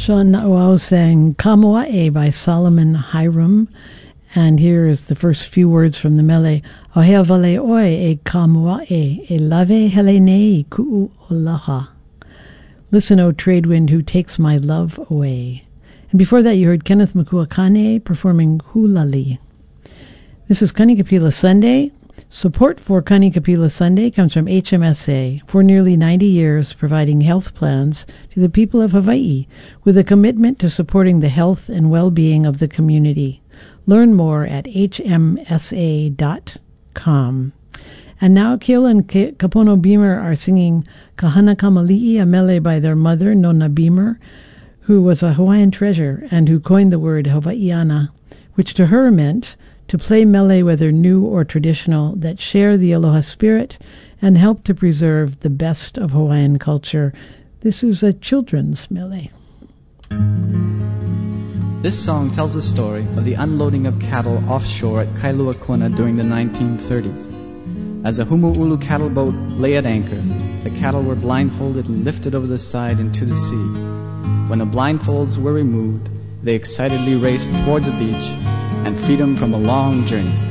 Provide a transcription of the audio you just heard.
Sean Na'uau sang Kamoa'e by Solomon Hiram. And here is the first few words from the mele. Ohea vale oe e Kamoa'e, e lave hele nei ku'u olaha. Listen, O trade wind who takes my love away. And before that you heard Kenneth Makuakane performing Hulali. This is Kanikapila Sunday. Support for Kanikapila Sunday comes from HMSA, for nearly 90 years providing health plans to the people of Hawaii with a commitment to supporting the health and well-being of the community. Learn more at hmsa.com. And now Keola and Kapono Beamer are singing Kahana Kamali'i, a mele by their mother, Nona Beamer, who was a Hawaiian treasure and who coined the word Hawaiiana, which to her meant to play mele, whether new or traditional, that share the aloha spirit and help to preserve the best of Hawaiian culture. This is a children's mele. This song tells the story of the unloading of cattle offshore at Kailua Kona during the 1930s. As a Humu'ulu cattle boat lay at anchor, the cattle were blindfolded and lifted over the side into the sea. When the blindfolds were removed, they excitedly raced toward the beach and freedom from a long journey.